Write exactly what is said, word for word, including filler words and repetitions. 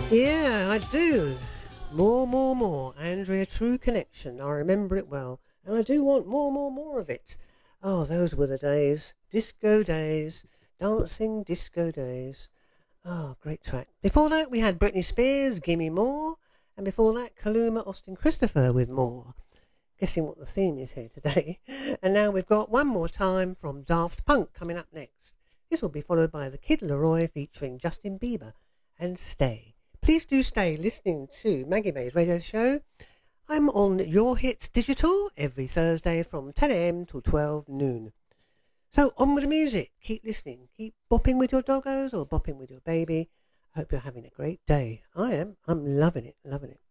Yeah, I do. More, more, more. Andrea, True Connection. I remember it well. And I do want more, more, more of it. Oh, those were the days. Disco days. Dancing disco days. Oh, great track. Before that, we had Britney Spears, Gimme More. And before that, Kaluma Austin Christopher with More. Guessing what the theme is here today. And now we've got One More Time from Daft Punk coming up next. This will be followed by The Kid Laroi featuring Justin Bieber and Stay. Please do stay listening to Maggie May's radio show. I'm on Your Hits Digital every Thursday from ten a.m. till twelve noon. So on with the music. Keep listening. Keep bopping with your doggos or bopping with your baby. I hope you're having a great day. I am. I'm loving it, loving it.